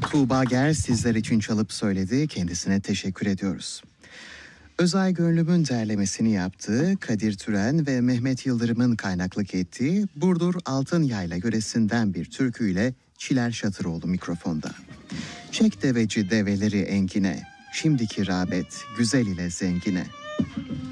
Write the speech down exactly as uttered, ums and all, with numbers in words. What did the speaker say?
Tuğba Ger sizler için çalıp söyledi. Kendisine teşekkür ediyoruz. Özay Gönlüm'ün derlemesini yaptığı, Kadir Türen ve Mehmet Yıldırım'ın kaynaklık ettiği Burdur Altınyayla yöresinden bir türküyle Çiler Şatıroğlu mikrofonda. Çek deveci develeri engine, şimdiki rağbet güzel ile zengine.